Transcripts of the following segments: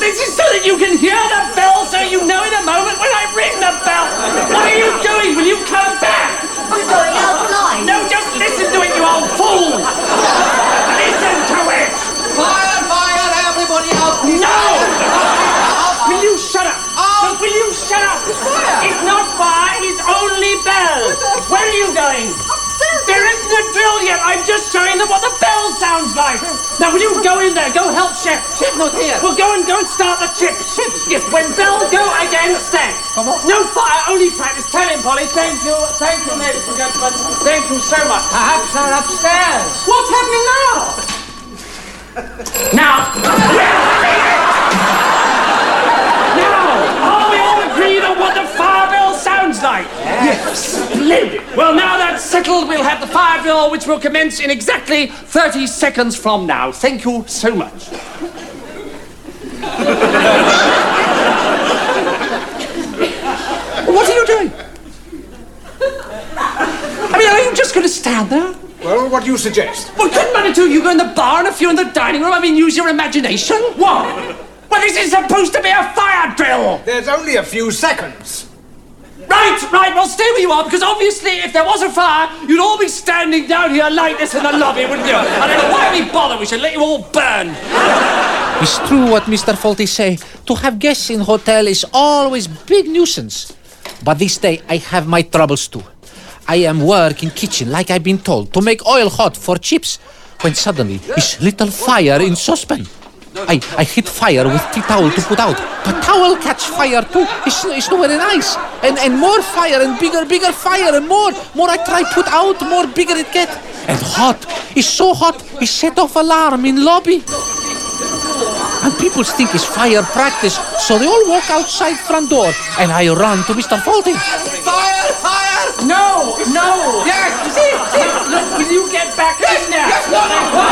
This is so that you can hear the bell, so you know in a moment when I ring the bell. What are you doing? Will you come back? I'm going outside. No, just listen to it, you old fool. Listen to it. Fire, fire, everybody out. No! Will you shut up? No, will you shut up? It's fire. It's not fire, it's only bell. Where are you going? Upstairs. There isn't a drill yet. I'm just showing them what the bell sounds like. Now, will you go in there? Go help Chef. Chef not here. Well, go and start the chips. Yes, when bell go again, stand. No fire, only practice. Tell him, Polly. Thank you, ladies and gentlemen. Thank you so much. Perhaps they're upstairs. What's happening now? Are we all agreed on what the fire bell sounds like? Yes. Splendid. Well, now that's settled, we'll have the fire drill, which will commence in exactly 30 seconds from now. Thank you so much. What are you doing? I mean, are you just going to stand there? Well, what do you suggest? Well, couldn't one or two you go in the bar and a few in the dining room? I mean, use your imagination. What? Well, this is supposed to be a fire drill. There's only a few seconds. Right. Well, stay where you are, because obviously if there was a fire, you'd all be standing down here like this in the lobby, wouldn't you? I don't know why we bother. We should let you all burn. It's true what Mr. Fawlty say. To have guests in hotel is always big nuisance. But this day I have my troubles too. I am working kitchen like I've been told to make oil hot for chips when suddenly is little fire in saucepan. I hit fire with tea towel to put out, but towel catch fire too. It's not very nice. And more fire and bigger fire and more I try put out, more bigger it get. And hot. It's so hot, it set off alarm in lobby. And people think it's fire practice, so they all walk outside front door, and I run to Mr. Fawlty. Fire! No. Yes, see? Look, will you get back in there? Yes, no.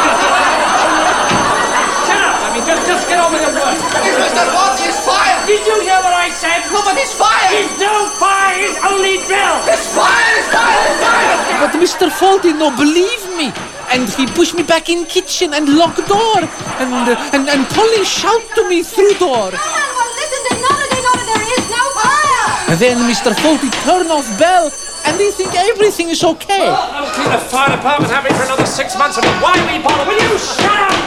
Shut up. I mean, just get on with your work. It's Mr. Fawlty, it's fire! Did you hear what I said? No, but it's fire! It's no fire, it's only drill. It's fire! But Mr. Fawlty no believe me. And he pushed me back in kitchen and lock door. And Polly shout to me through door. Well, listen, they know there is no fire. And then Mr. Fawlty turn off bell, and they think everything is okay. Well, I'll keep the fire department happy for another 6 months. I mean, why we bother? Will you shut up?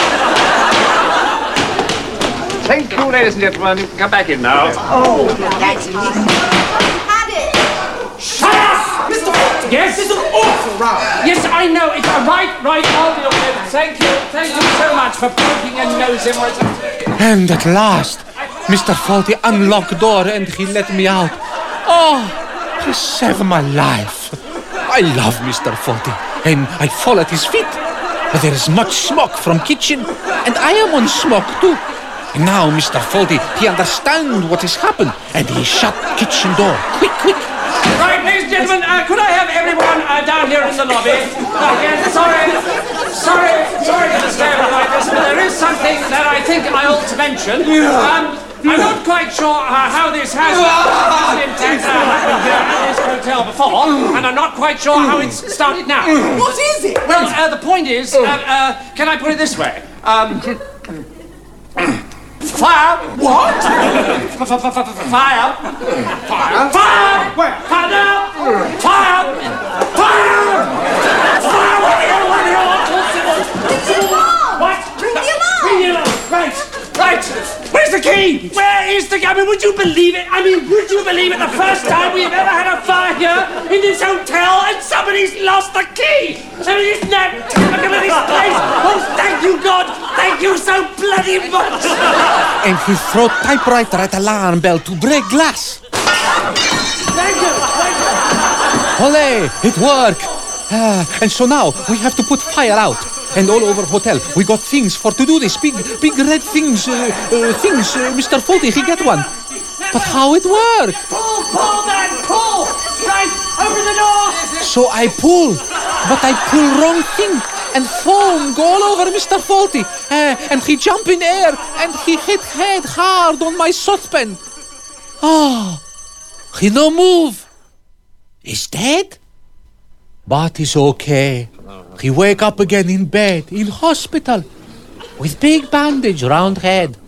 Thank you, ladies and gentlemen. You can come back in now. Oh, that's it. Had it. Shut up! Mr. Fawlty, Yes? this is an awful row. Yes, I know. It's right. I'll be okay. Thank you so much for poking your nose in where it's... And at last, Mr. Fawlty unlocked door and he let me out. Oh, he saved my life. I love Mr. Fawlty and I fall at his feet. But there is much smoke from kitchen and I am on smoke too. And now Mr. Fawlty, he understand what has happened and he shut kitchen door. Quick. Right, ladies and gentlemen, could I have everyone down here in the lobby? Again, sorry to disturb you like this, but there is something that I think I ought to mention. I'm not quite sure how this has happened here at this hotel before, and I'm not quite sure how it's started now. What is it? Well, the point is, can I put it this way? Fire! What? Fire! Where? Fire! What? Bring the alarm. Right. Where's the key? Where is the key? I mean, would you believe it? Would you believe it? The first time we've ever had a fire here in this hotel and somebody's lost the key. I mean, isn't that typical of this place? Oh, thank you, God. Thank you so bloody much. And he throw typewriter at alarm bell to break glass. Thank you. Ole, it worked. And so now we have to put fire out. And all over hotel, we got things for to do this. Big red things. Mr. Fawlty, he get one. But how it work? Pull, man, pull. Right, open the door. So I pull. But I pull wrong thing. And foam go all over Mr. Fawlty. And he jump in air. And he hit head hard on my saucepan. Oh, he no move. He's dead? But he's okay. He wake up again in bed, in hospital, with big bandage round head.